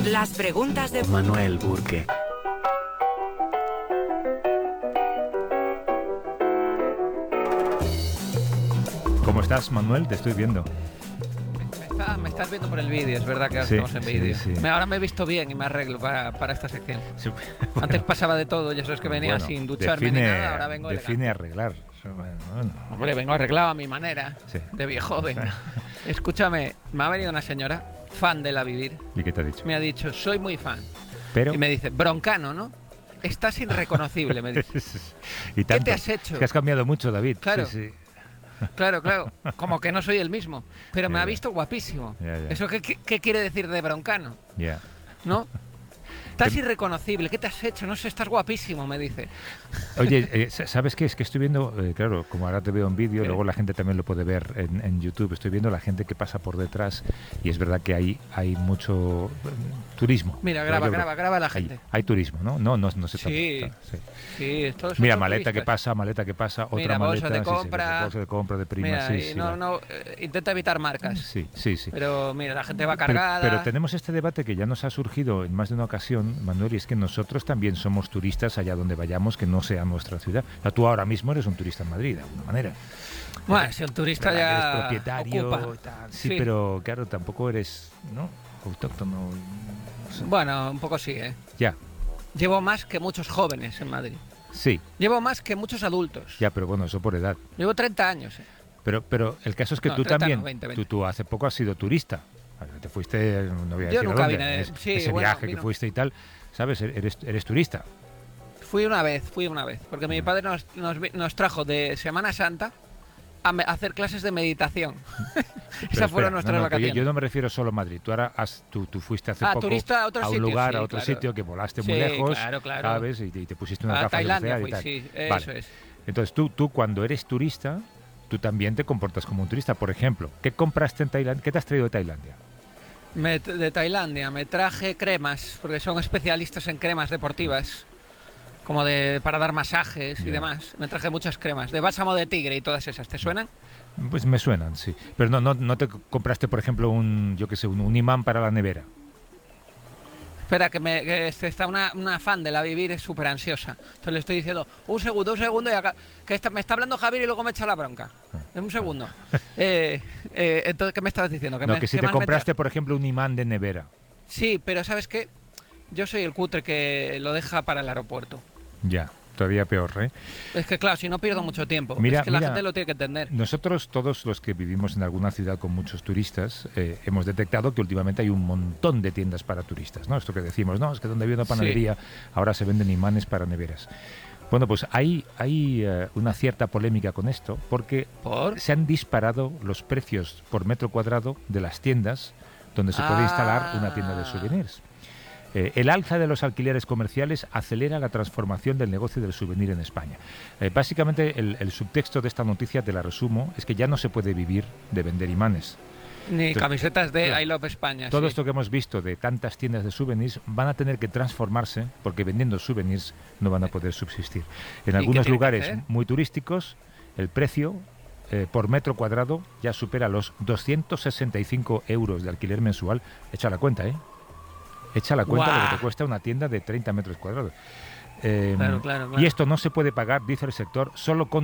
Las preguntas de Manuel Burke. ¿Cómo estás, Manuel? Te estoy viendo. Me estás viendo por el vídeo, es verdad que ahora Sí, estamos en vídeo. sí. Ahora me he visto bien y me arreglo para esta sección. Sí, Antes pasaba de todo, ya sabes que venía bueno, sin ducharme ni nada, ahora vengo define elegante. arreglar. Bueno. Hombre, vengo arreglado a mi manera, Sí. de viejo joven. Escúchame, me ha venido una señora, fan de La Vivir, ¿Y qué te ha dicho? me ha dicho, soy muy fan. Pero... Y me dice, broncano, ¿no? Estás irreconocible, me dice. ¿Y tanto? te has hecho? Es que has cambiado mucho, David. Claro. Sí, sí. Claro, como que no soy el mismo, pero me Ya, ha ya. visto guapísimo. Ya. ¿Eso qué quiere decir de broncano? Ya. ¿No? Estás irreconocible, ¿qué te has hecho? No sé, estás guapísimo, me dice. Oye, ¿sabes qué? Es que estoy viendo, claro, como ahora te veo en vídeo, luego la gente también lo puede ver en YouTube. Estoy viendo la gente que pasa por detrás y es verdad que hay mucho turismo. Mira, graba a la gente. Hay turismo, ¿no? No se Sí. tapa. Sí. Sí, todos Mira, son maleta que turistas. pasa, otra Mira, maleta. bolsa de sí, compra. bolsa de compra de prima, Mira, sí, y sí. intenta evitar marcas. Sí. Pero mira, la gente va Pero, cargada. pero tenemos este debate que ya nos ha surgido en más de una ocasión, Manuel, y es que nosotros también somos turistas allá donde vayamos que no sea nuestra ciudad. O sea, tú ahora mismo eres un turista en Madrid, de alguna manera. Bueno, si el turista ¿Verdad que ya eres propietario ocupa. y tal? Sí, pero claro, tampoco eres, ¿no? Autóctono. No sé. Bueno, un poco sí, ¿eh? Ya, Llevo más que muchos jóvenes en Madrid. sí, Llevo más que muchos adultos. ya, pero bueno, eso por edad. Llevo 30 años, ¿eh? Pero el caso es que No, tú 30 también, no, 20. Tú hace poco has sido turista. Te fuiste, no voy a Yo decir a nunca dónde, vine, sí, ese bueno, viaje que vino. fuiste y tal, ¿sabes? Eres turista. Fui una vez, porque mi padre nos trajo de Semana Santa a hacer clases de meditación. Pero Esas fueron espera, nuestras que vacaciones. yo no me refiero solo a Madrid. Tú ahora tú fuiste hace poco turista a otros un sitios, lugar, sí, a otro claro. sitio que volaste muy Sí, lejos, claro. ¿sabes? Y te pusiste unas A gafas de Tailandia bucear fui, y tal. sí, eso Vale. es. Entonces tú cuando eres turista, tú también te comportas como un turista. Por ejemplo, ¿qué compraste en Tailandia? ¿Qué te has traído de Tailandia? De Tailandia me traje cremas, porque son especialistas en cremas deportivas, como para dar masajes y Ya. demás. Me traje muchas cremas, de bálsamo de tigre y todas esas. ¿Te suenan? Pues me suenan, sí. Pero no te compraste, por ejemplo, un imán para la nevera. Espera, que está una fan de La Vivir, es súper ansiosa. Entonces le estoy diciendo, un segundo, y acá, me está hablando Javier y luego me echa la bronca. Un segundo. Entonces, ¿qué me estabas diciendo? Que si ¿qué te más me compraste, por ejemplo, un imán de nevera. Sí, pero ¿sabes qué? Yo soy el cutre que lo deja para el aeropuerto. Ya, todavía peor, ¿eh? Es que claro, si no pierdo mucho tiempo. Mira, es que la mira, gente lo tiene que entender. Nosotros, todos los que vivimos en alguna ciudad con muchos turistas, hemos detectado que últimamente hay un montón de tiendas para turistas, ¿no? Esto que decimos, no, es que donde había una panadería, ahora se venden imanes para neveras. Bueno, pues hay una cierta polémica con esto, porque ¿Por? se han disparado los precios por metro cuadrado de las tiendas donde se puede instalar una tienda de souvenirs. El alza de los alquileres comerciales acelera la transformación del negocio del souvenir en España. Básicamente, el subtexto de esta noticia, te la resumo, es que ya no se puede vivir de vender imanes. Ni Entonces, camisetas de claro, I Love España. Todo sí. esto que hemos visto de tantas tiendas de souvenirs van a tener que transformarse porque vendiendo souvenirs no van a poder subsistir. En ¿Y algunos qué tiene que lugares hacer? muy turísticos, el precio por metro cuadrado ya supera los 265 euros de alquiler mensual. Echa la cuenta, ¿eh? Echa la cuenta de lo que te cuesta una tienda de 30 metros cuadrados. Claro. Y esto no se puede pagar, dice el sector, solo con